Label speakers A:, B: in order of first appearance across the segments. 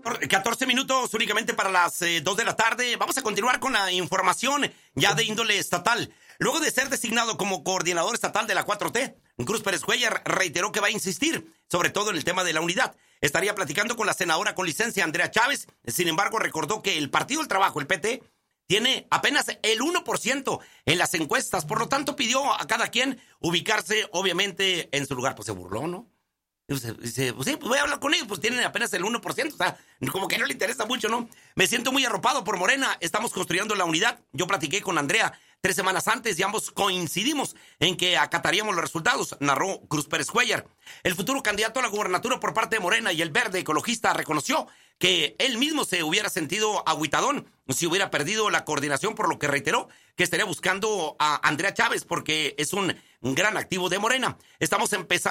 A: 14 minutos únicamente para las 2 de la tarde. Vamos a continuar con la información ya de índole estatal. Luego de ser designado como coordinador estatal de la 4T, Cruz Pérez Cuéllar reiteró que va a insistir, sobre todo en el tema de la unidad. Estaría platicando con la senadora con licencia Andrea Chávez. Sin embargo, recordó que el Partido del Trabajo, el PT, tiene apenas el 1% en las encuestas. Por lo tanto, pidió a cada quien ubicarse, obviamente, en su lugar. Pues se burló, ¿no? Dice, pues sí, pues voy a hablar con ellos, pues tienen apenas el 1%, o sea, como que no le interesa mucho, ¿no? Me siento muy arropado por Morena, estamos construyendo la unidad. Yo platiqué con Andrea 3 semanas antes y ambos coincidimos en que acataríamos los resultados, narró Cruz Pérez Cuéllar. El futuro candidato a la gubernatura por parte de Morena y el Verde Ecologista reconoció que él mismo se hubiera sentido agüitadón si hubiera perdido la coordinación, por lo que reiteró que estaría buscando a Andrea Chávez porque es un gran activo de Morena. Estamos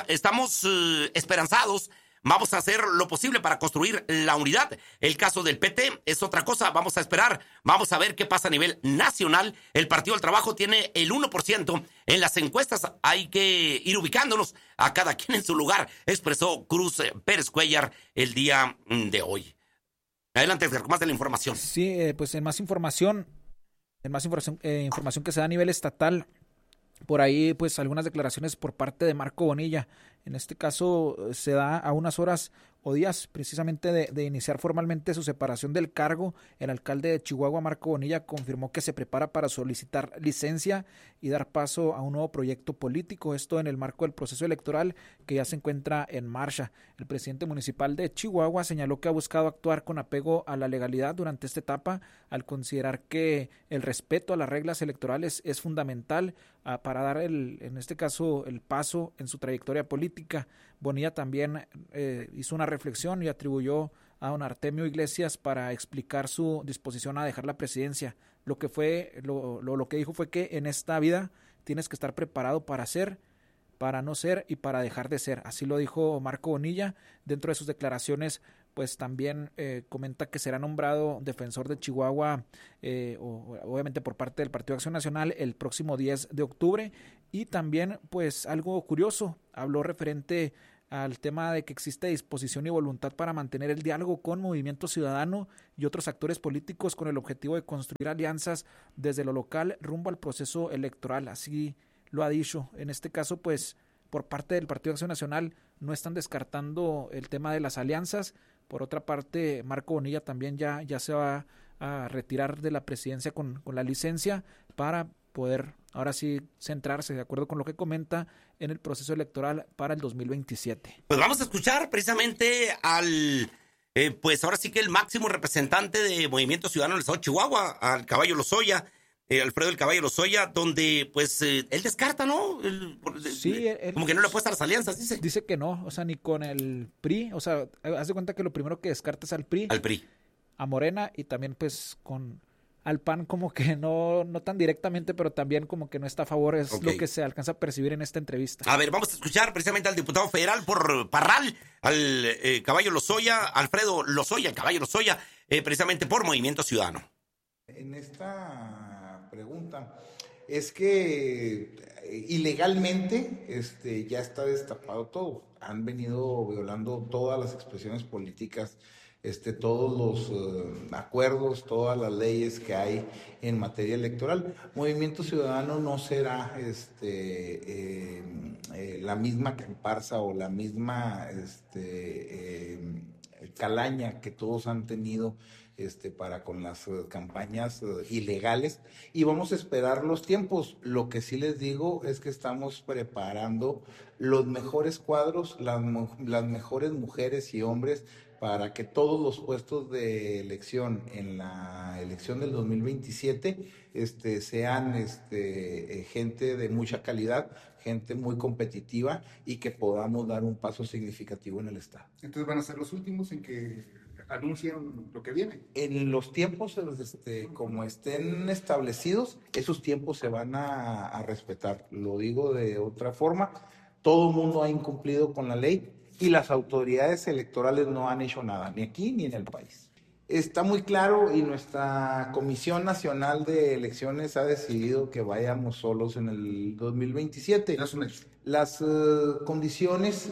A: esperanzados. Vamos a hacer lo posible para construir la unidad. El caso del PT es otra cosa. Vamos a esperar. Vamos a ver qué pasa a nivel nacional. El Partido del Trabajo tiene el 1% en las encuestas. Hay que ir ubicándonos a cada quien en su lugar, expresó Cruz Pérez Cuéllar el día de hoy. Adelante, Edgar, con más de la información.
B: Sí, pues en más información que se da a nivel estatal. Por ahí, pues, algunas declaraciones por parte de Marco Bonilla. En este caso, se da a unas horas o días precisamente de iniciar formalmente su separación del cargo. El alcalde de Chihuahua, Marco Bonilla, confirmó que se prepara para solicitar licencia y dar paso a un nuevo proyecto político. Esto en el marco del proceso electoral que ya se encuentra en marcha. El presidente municipal de Chihuahua señaló que ha buscado actuar con apego a la legalidad durante esta etapa, al considerar que el respeto a las reglas electorales es fundamental para dar, en este caso, el paso en su trayectoria política. Bonilla también hizo una reflexión y atribuyó a don Artemio Iglesias para explicar su disposición a dejar la presidencia. Lo que dijo fue que en esta vida tienes que estar preparado para ser, para no ser y para dejar de ser. Así lo dijo Marco Bonilla. Dentro de sus declaraciones, pues también comenta que será nombrado defensor de Chihuahua, obviamente por parte del Partido de Acción Nacional, el próximo 10 de octubre. Y también, pues, algo curioso, habló referente al tema de que existe disposición y voluntad para mantener el diálogo con Movimiento Ciudadano y otros actores políticos con el objetivo de construir alianzas desde lo local rumbo al proceso electoral. Así lo ha dicho. En este caso, pues, por parte del Partido de Acción Nacional no están descartando el tema de las alianzas. Por otra parte, Marco Bonilla también ya se va a retirar de la presidencia con la licencia para poder ahora sí centrarse, de acuerdo con lo que comenta, en el proceso electoral para el 2027.
A: Pues vamos a escuchar precisamente al, pues ahora sí que el máximo representante de Movimiento Ciudadano del Estado de Chihuahua, al Caballo Lozoya, Alfredo el Caballo Lozoya, donde pues él descarta, ¿no?
B: Sí,
A: como que no le apuesta a las alianzas, dice.
B: Dice que no, o sea, ni con el PRI, o sea, haz de cuenta que lo primero que descarta es al PRI.
A: Al PRI.
B: A Morena y también pues al PAN como que no tan directamente, pero también como que no está a favor, es lo que se alcanza a percibir en esta entrevista.
A: A ver, vamos a escuchar precisamente al diputado federal por Parral, al Caballo Lozoya, Alfredo Lozoya, el Caballo Lozoya, precisamente por Movimiento Ciudadano.
C: En esta pregunta es que ilegalmente ya está destapado todo. Han venido violando todas las expresiones políticas, todos los acuerdos, todas las leyes que hay en materia electoral. Movimiento Ciudadano no será la misma comparsa o la misma calaña que todos han tenido para con las campañas ilegales, y vamos a esperar los tiempos. Lo que sí les digo es que estamos preparando los mejores cuadros, las mejores mujeres y hombres para que todos los puestos de elección en la elección del 2027 sean gente de mucha calidad, gente muy competitiva, y que podamos dar un paso significativo en el Estado.
D: Entonces van a ser los últimos en que anuncien lo que viene.
C: En los tiempos como estén establecidos, esos tiempos se van a respetar. Lo digo de otra forma, todo el mundo ha incumplido con la ley y las autoridades electorales no han hecho nada, ni aquí ni en el país. Está muy claro, y nuestra Comisión Nacional de Elecciones ha decidido que vayamos solos en el 2027.
D: Es un hecho.
C: Las condiciones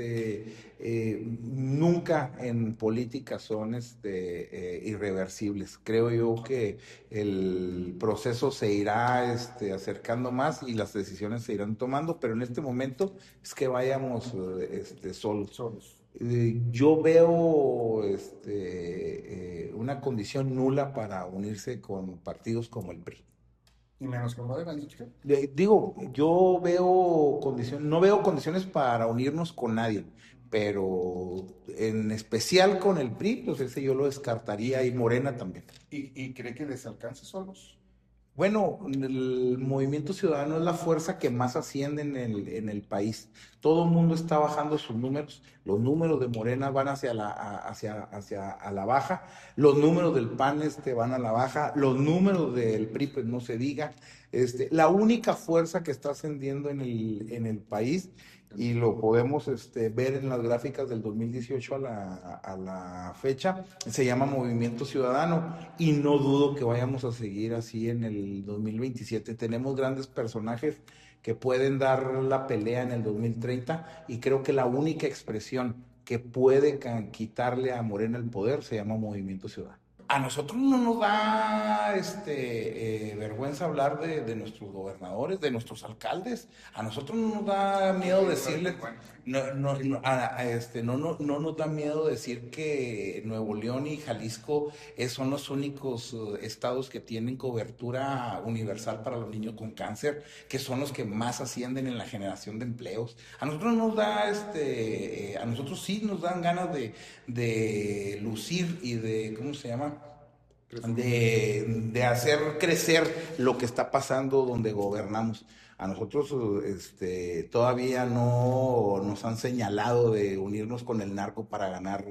C: nunca en política son irreversibles. Creo yo que el proceso se irá acercando más y las decisiones se irán tomando, pero en este momento es que vayamos solos. Yo veo una condición nula para unirse con partidos como el PRI.
D: Y menos como de dicho.
C: Digo, yo veo no veo condiciones para unirnos con nadie, pero en especial con el PRI, pues ese yo lo descartaría, y Morena también.
D: ¿Y cree que les alcance solos?
C: Bueno, el Movimiento Ciudadano es la fuerza que más asciende en el país. Todo el mundo está bajando sus números. Los números de Morena van hacia la baja. Los números del PAN van a la baja. Los números del PRI, pues no se diga. La única fuerza que está ascendiendo en el país, y lo podemos ver en las gráficas del 2018 a la fecha, se llama Movimiento Ciudadano, y no dudo que vayamos a seguir así en el 2027. Tenemos grandes personajes que pueden dar la pelea en el 2030, y creo que la única expresión que puede quitarle a Morena el poder se llama Movimiento Ciudadano. A nosotros no nos da vergüenza hablar de nuestros gobernadores, de nuestros alcaldes. A nosotros no nos da miedo decirles, no nos da miedo decir que Nuevo León y Jalisco son los únicos estados que tienen cobertura universal para los niños con cáncer, que son los que más ascienden en la generación de empleos. A nosotros nos da a nosotros sí nos dan ganas de lucir y de, ¿cómo se llama? De hacer crecer lo que está pasando donde gobernamos. A nosotros todavía no nos han señalado de unirnos con el narco para ganar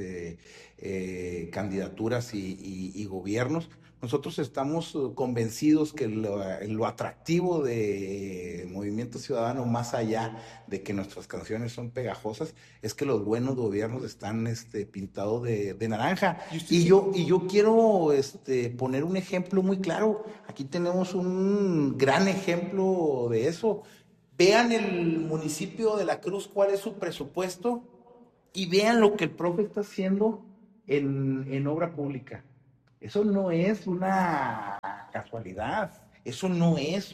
C: candidaturas y gobiernos. Nosotros estamos convencidos que lo atractivo de Movimiento Ciudadano, más allá de que nuestras canciones son pegajosas, es que los buenos gobiernos están pintados de naranja. Y yo quiero poner un ejemplo muy claro. Aquí tenemos un gran ejemplo de eso. Vean el municipio de La Cruz, cuál es su presupuesto, y vean lo que el profe está haciendo en obra pública. Eso no es una casualidad, eso no es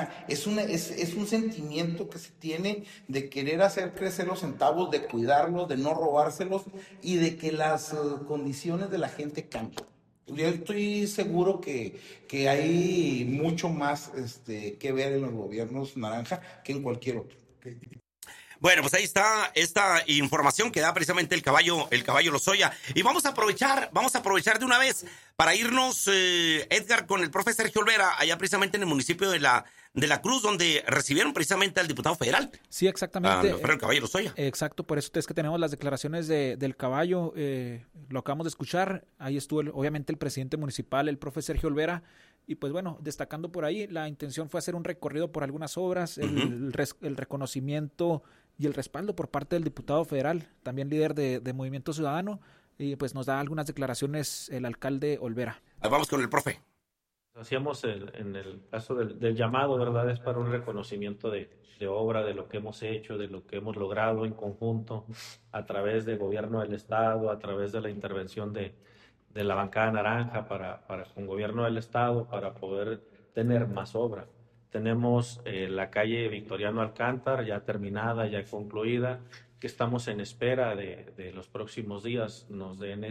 C: es un sentimiento que se tiene de querer hacer crecer los centavos, de cuidarlos, de no robárselos, y de que las condiciones de la gente cambien. Yo estoy seguro que hay mucho más que ver en los gobiernos naranja que en cualquier otro.
A: Bueno, pues ahí está esta información que da precisamente el caballo Lozoya. Y vamos a aprovechar de una vez para irnos, Edgar, con el profe Sergio Olvera, allá precisamente en el municipio de La Cruz, donde recibieron precisamente al diputado federal.
B: Sí, exactamente.
A: El caballo Lozoya.
B: Exacto, por eso es que tenemos las declaraciones del caballo. Lo acabamos de escuchar. Ahí estuvo, obviamente, el presidente municipal, el profe Sergio Olvera. Y pues bueno, destacando por ahí, la intención fue hacer un recorrido por algunas obras, el reconocimiento y el respaldo por parte del diputado federal, también líder de Movimiento Ciudadano, y pues nos da algunas declaraciones el alcalde Olvera.
A: Vamos con el profe.
E: Hacíamos en el caso del llamado, ¿verdad? Es para un reconocimiento de obra, de lo que hemos hecho, de lo que hemos logrado en conjunto a través del gobierno del estado, a través de la intervención de la bancada naranja para con gobierno del estado, para poder tener más obra. Tenemos la calle Victoriano Alcántar ya terminada, ya concluida, que estamos en espera de los próximos días nos den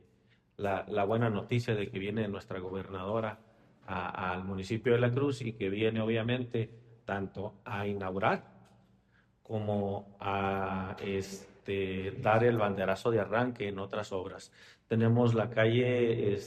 E: la buena noticia de que viene nuestra gobernadora al municipio de La Cruz, y que viene obviamente tanto a inaugurar como a dar el banderazo de arranque en otras obras. Tenemos la calle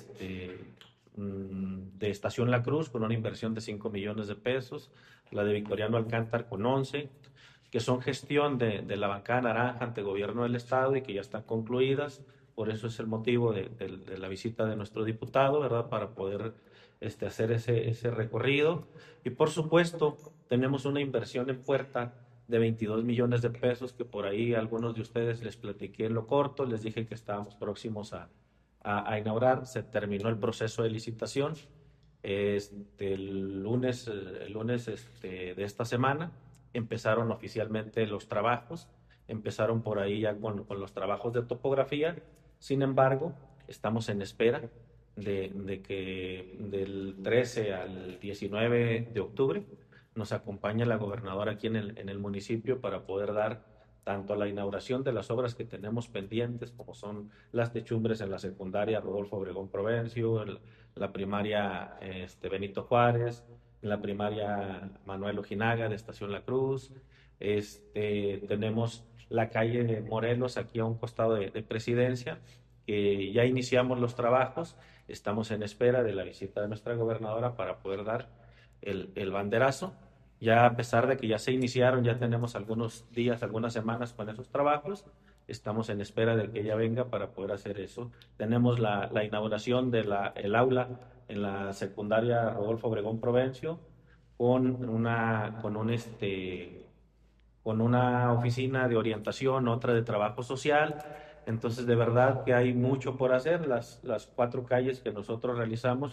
E: de Estación La Cruz con una inversión de 5 millones de pesos, la de Victoriano Alcántar con 11, que son gestión de la bancada naranja ante gobierno del estado y que ya están concluidas. Por eso es el motivo de la visita de nuestro diputado, ¿verdad? Para poder hacer ese recorrido. Y por supuesto, tenemos una inversión en puerta de 22 millones de pesos, que por ahí a algunos de ustedes les platiqué en lo corto, les dije que estábamos próximos a inaugurar. Se terminó el proceso de licitación el lunes de esta semana, empezaron oficialmente los trabajos, empezaron por ahí ya con los trabajos de topografía. Sin embargo, estamos en espera de que del 13 al 19 de octubre nos acompañe la gobernadora aquí en el municipio para poder dar tanto la inauguración de las obras que tenemos pendientes, como son las techumbres en la secundaria Rodolfo Obregón Provencio, la primaria Benito Juárez, la primaria Manuel Ojinaga de Estación La Cruz. Tenemos la calle de Morelos aquí a un costado de Presidencia, que ya iniciamos los trabajos. Estamos en espera de la visita de nuestra gobernadora para poder dar el banderazo. Ya a pesar de que ya se iniciaron, ya tenemos algunos días, algunas semanas con esos trabajos, estamos en espera de que ella venga para poder hacer eso. Tenemos la inauguración del aula en la secundaria Rodolfo Obregón Provencio con una oficina de orientación, otra de trabajo social. Entonces, de verdad que hay mucho por hacer. Las 4 calles que nosotros realizamos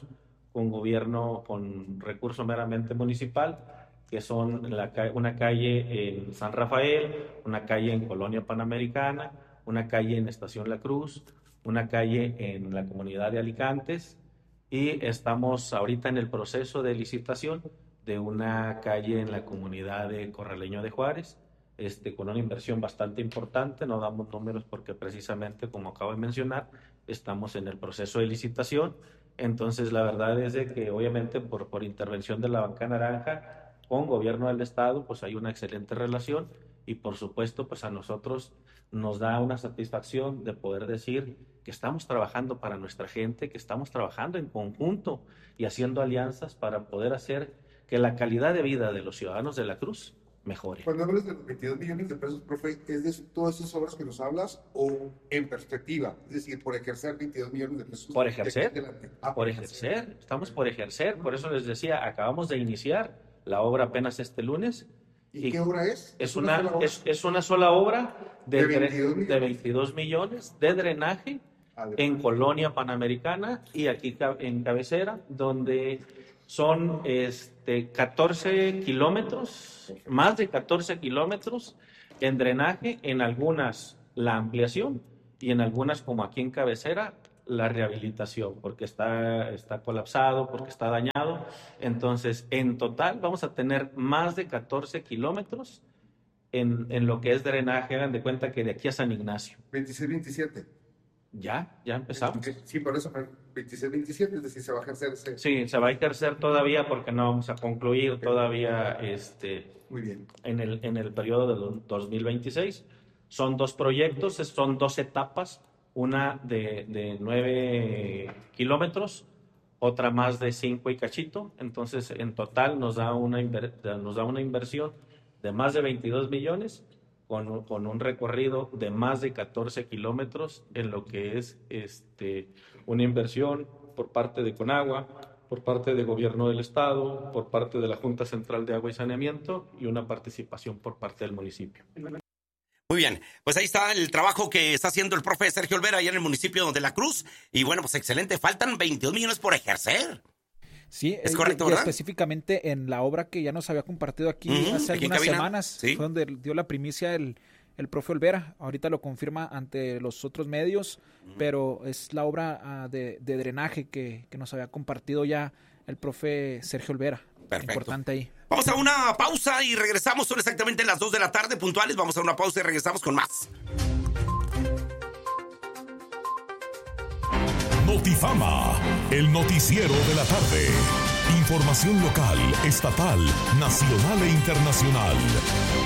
E: con recurso meramente municipal, que son una calle en San Rafael, una calle en Colonia Panamericana, una calle en Estación La Cruz, una calle en la comunidad de Alicantes, y estamos ahorita en el proceso de licitación de una calle en la comunidad de Corraleño de Juárez, con una inversión bastante importante. No damos números porque precisamente, como acabo de mencionar, estamos en el proceso de licitación. Entonces, la verdad es de que obviamente por intervención de la Banca Naranja con gobierno del estado, pues hay una excelente relación, y por supuesto, pues a nosotros nos da una satisfacción de poder decir que estamos trabajando para nuestra gente, que estamos trabajando en conjunto y haciendo alianzas para poder hacer que la calidad de vida de los ciudadanos de La Cruz mejore.
D: Cuando hablas de los 22 millones de pesos, profe, ¿es de todas esas obras que nos hablas o en perspectiva? Es decir, por ejercer 22 millones de pesos.
E: Por ejercer, estamos por ejercer. Por eso les decía, acabamos de iniciar la obra apenas este lunes.
D: ¿Y qué obra es?
E: Es una sola obra de 22 millones de drenaje en Colonia Panamericana y aquí en Cabecera, donde son 14 kilómetros, más de 14 kilómetros en drenaje, en algunas la ampliación y en algunas, como aquí en Cabecera, la rehabilitación, porque está colapsado, porque está dañado. Entonces, en total vamos a tener más de 14 kilómetros en lo que es drenaje. Hagan de cuenta que de aquí a San Ignacio.
D: 26-27.
E: Ya empezamos.
D: Sí, por eso 26-27, es decir, se va a ejercer ese...
E: Sí, se va a ejercer todavía porque no vamos a concluir todavía
D: Muy bien.
E: en el periodo del 2026. Son 2 proyectos, son 2 etapas. Una de 9 kilómetros, otra más de 5 y cachito. Entonces, en total nos da una inversión de más de 22 millones con un recorrido de más de 14 kilómetros en lo que es una inversión por parte de Conagua, por parte del gobierno del estado, por parte de la Junta Central de Agua y Saneamiento y una participación por parte del municipio.
A: Muy bien, pues ahí está el trabajo que está haciendo el profe Sergio Olvera allá en el municipio de La Cruz. Y bueno, pues excelente, faltan 22 millones por ejercer.
B: Sí,
A: es correcto,
B: y
A: ¿verdad?
B: específicamente en la obra que ya nos había compartido aquí hace algunas semanas,
A: ¿sí?
B: Fue donde dio la primicia el profe Olvera. Ahorita lo confirma ante los otros medios, pero es la obra de drenaje que nos había compartido ya el profe Sergio Olvera.
A: Perfecto.
B: Importante ahí.
A: Vamos a una pausa y regresamos. Son exactamente las 2 de la tarde puntuales. Vamos a una pausa y regresamos con más.
F: Notifama, el noticiero de la tarde. Información local, estatal, nacional e internacional.